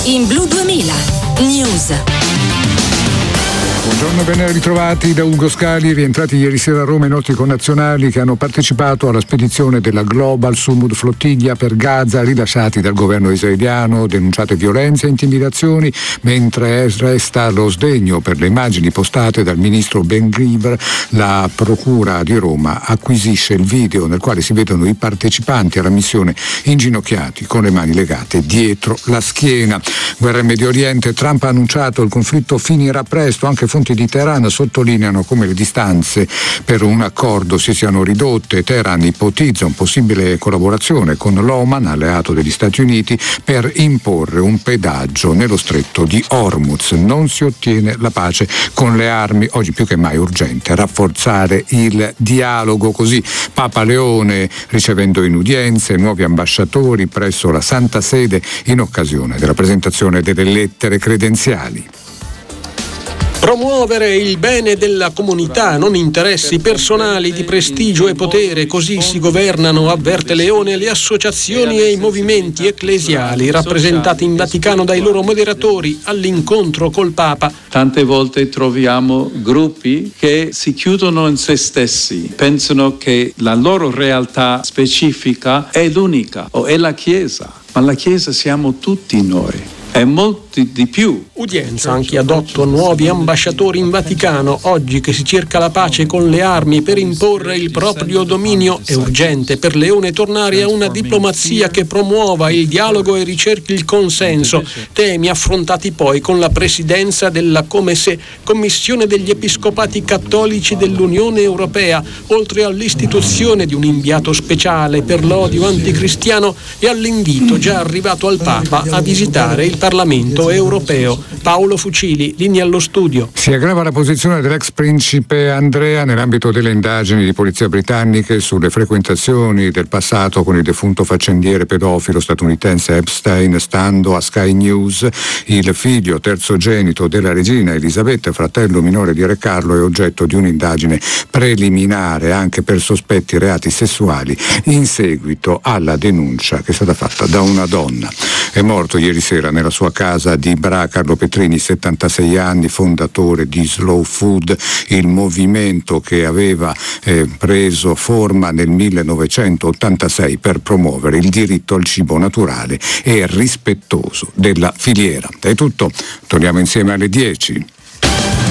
in Blu 2000 News. Buongiorno e ben ritrovati da Ugo Scali, rientrati ieri sera a Roma i nostri connazionali che hanno partecipato alla spedizione della Global Sumud Flottiglia per Gaza, rilasciati dal governo israeliano, denunciate violenze e intimidazioni, mentre resta lo sdegno per le immagini postate dal ministro Ben Gvir. La procura di Roma acquisisce il video nel quale si vedono i partecipanti alla missione inginocchiati con le mani legate dietro la schiena. Guerra in Medio Oriente, Trump ha annunciato il conflitto finirà presto, anche fonti di Teheran sottolineano come le distanze per un accordo si siano ridotte. Teheran ipotizza un possibile collaborazione con l'Oman, alleato degli Stati Uniti, per imporre un pedaggio nello stretto di Hormuz. Non si ottiene la pace con le armi, oggi più che mai urgente rafforzare il dialogo, così Papa Leone ricevendo in udienze nuovi ambasciatori presso la Santa Sede in occasione della presentazione delle lettere credenziali. Promuovere il bene della comunità, non interessi personali di prestigio e potere, così si governano, avverte Leone, le associazioni e i movimenti ecclesiali rappresentati in Vaticano dai loro moderatori all'incontro col Papa. Tante volte troviamo gruppi che si chiudono in se stessi, pensano che la loro realtà specifica è l'unica o è la Chiesa, ma la Chiesa siamo tutti noi. È molti di più. Udienza anche ad 8 nuovi ambasciatori in Vaticano. Oggi che si cerca la pace con le armi per imporre il proprio dominio, è urgente per Leone tornare a una diplomazia che promuova il dialogo e ricerchi il consenso. Temi affrontati poi con la presidenza della Commissione degli Episcopati Cattolici dell'Unione Europea, oltre all'istituzione di un inviato speciale per l'odio anticristiano e all'invito già arrivato al Papa a visitare il Parlamento europeo. Paolo Fucili, linea allo studio. Si aggrava la posizione dell'ex principe Andrea nell'ambito delle indagini di polizia britanniche sulle frequentazioni del passato con il defunto faccendiere pedofilo statunitense Epstein. Stando a Sky News, il figlio terzogenito della regina Elisabetta, fratello minore di Re Carlo, è oggetto di un'indagine preliminare anche per sospetti reati sessuali in seguito alla denuncia che è stata fatta da una donna. È morto ieri sera nella sua casa di Bra Carlo Petrini, 76 anni, fondatore di Slow Food, il movimento che aveva preso forma nel 1986 per promuovere il diritto al cibo naturale e rispettoso della filiera. È tutto, torniamo insieme alle 10.